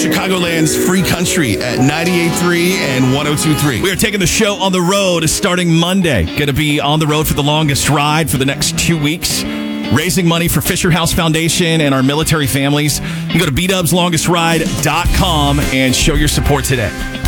Chicagoland's free country at 98.3 and 102.3. We are taking the show on the road starting Monday. Going to be on the road for the longest ride for the next 2 weeks. Raising money for Fisher House Foundation and our military families. You can go to bdubslongestride.com and show your support today.